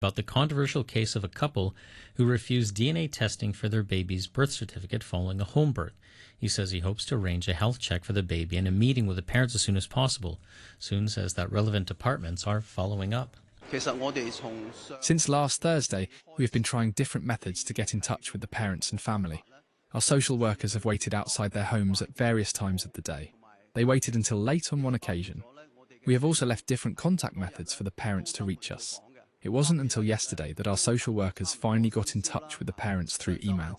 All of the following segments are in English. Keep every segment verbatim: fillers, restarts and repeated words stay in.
about the controversial case of a couple who refused D N A testing for their baby's birth certificate following a home birth. He says he hopes to arrange a health check for the baby and a meeting with the parents as soon as possible. Soon says that relevant departments are following up. Since last Thursday, we've been trying different methods to get in touch with the parents and family. Our social workers have waited outside their homes at various times of the day. They waited until late on one occasion. We have also left different contact methods for the parents to reach us. It wasn't until yesterday that our social workers finally got in touch with the parents through email.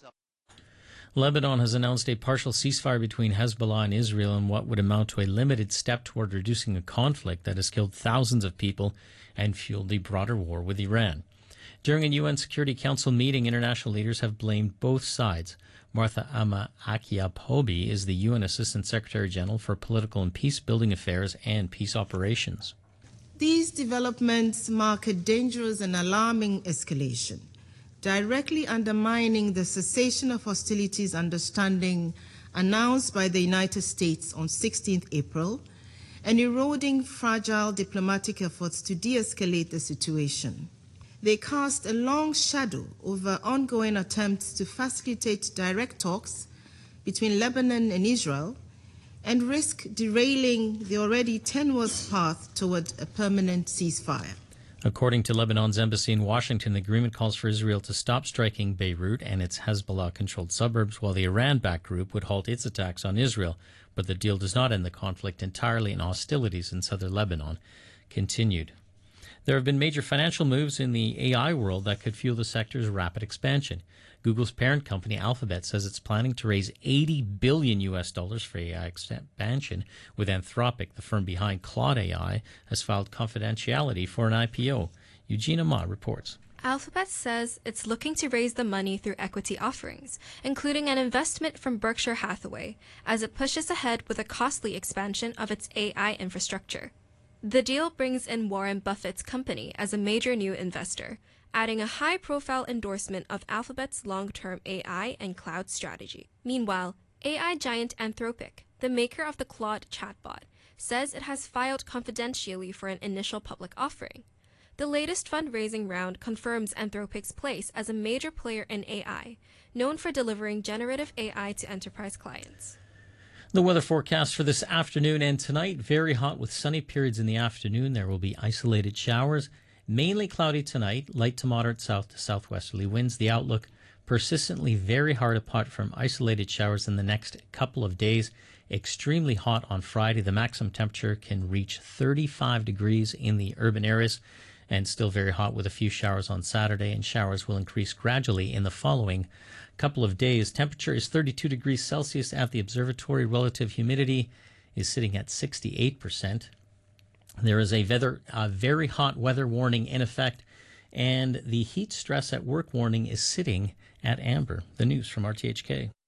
Lebanon has announced a partial ceasefire between Hezbollah and Israel in what would amount to a limited step toward reducing a conflict that has killed thousands of people and fueled a broader war with Iran. During a U N Security Council meeting, international leaders have blamed both sides. Martha Amma Akiab-Hobi is the U N Assistant Secretary General for Political and Peace-Building Affairs and Peace Operations. These developments mark a dangerous and alarming escalation, directly undermining the cessation of hostilities understanding announced by the United States on sixteenth April and eroding fragile diplomatic efforts to de-escalate the situation. They cast a long shadow over ongoing attempts to facilitate direct talks between Lebanon and Israel and risk derailing the already tenuous path toward a permanent ceasefire. According to Lebanon's embassy in Washington, the agreement calls for Israel to stop striking Beirut and its Hezbollah-controlled suburbs, while the Iran-backed group would halt its attacks on Israel. But the deal does not end the conflict entirely, and hostilities in southern Lebanon continued. There have been major financial moves in the A I world that could fuel the sector's rapid expansion. Google's parent company, Alphabet, says it's planning to raise eighty billion U S dollars for A I expansion, with Anthropic, the firm behind Claude A I, has filed confidentiality for an I P O. Eugenia Ma reports. Alphabet says it's looking to raise the money through equity offerings, including an investment from Berkshire Hathaway, as it pushes ahead with a costly expansion of its A I infrastructure. The deal brings in Warren Buffett's company as a major new investor, adding a high-profile endorsement of Alphabet's long-term A I and cloud strategy. Meanwhile, A I giant Anthropic, the maker of the Claude chatbot, says it has filed confidentially for an initial public offering. The latest fundraising round confirms Anthropic's place as a major player in A I, known for delivering generative A I to enterprise clients. The weather forecast for this afternoon and tonight, very hot with sunny periods in the afternoon. There will be isolated showers, mainly cloudy tonight, light to moderate south to southwesterly winds. The outlook, persistently very hard apart from isolated showers in the next couple of days. Extremely hot on Friday. The maximum temperature can reach thirty-five degrees in the urban areas, and still very hot with a few showers on Saturday, and showers will increase gradually in the following couple of days. Temperature is thirty-two degrees Celsius at the observatory. Relative humidity is sitting at sixty-eight percent. There is a weather, uh, very hot weather warning in effect, and the heat stress at work warning is sitting at amber. The news from R T H K.